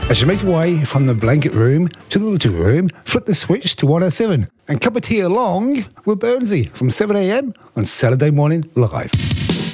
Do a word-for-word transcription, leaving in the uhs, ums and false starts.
As you make your way from the blanket room to the little room, flip the switch to one oh seven and cup of tea along with Burnsy from seven a m on Saturday Morning Live.